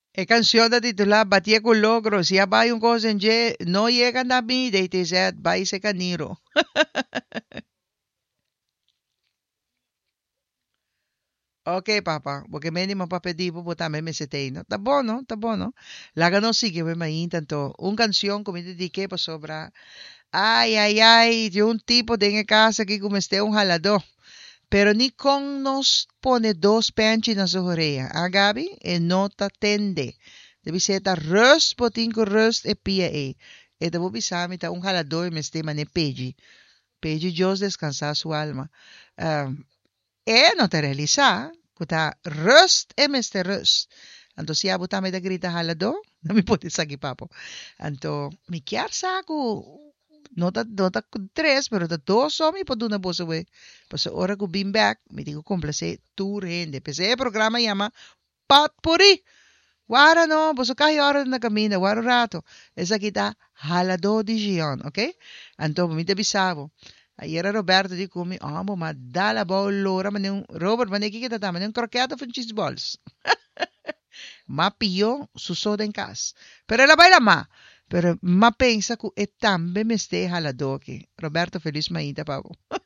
E canción da titular Batia con logro. Si hay un cosa en je, no llegan a mí, de te se va y se caniro. Ok, papá, porque mínimo para pedir, pues también me setei, ¿no? Está bueno, está bueno. La ganó sí que me tanto. Un canción que me dediqué para sobra. Ay, ay, ay, de un tipo de casa que como este un jalador. Pero ni con nos pone dos penches na sua orelha. Ah, Gabi? E nota tende. Deve ser ta rust, botinho rust e pia e. E da bobi sami ta un jalador me este mane peji. Peji Dios descansar sua alma. E nota realizar. Kuta rust e meste rust. Anto siya buta me da grita jalador. Na mi pode sagi papo. Anto, mi chiar saco. Nota tres, pero da dos só me pode na bolsa we. Pues ahora que been back, me digo complacer tu rende. Pues el programa llama Potpourri. Wara no, pues kahit hora na camina, wara rato. Esa kita halado di Gion, ok? Anto, mi te bisavo. Ayer Roberto di kumi, amo ma dala ba lora man Robert man kikita tama yung croqueta from cheese balls. Ma pio susoda en cas. Pero la baila ma. Pero ma pensa que e tambe me este halado que Roberto feliz mainta pavo.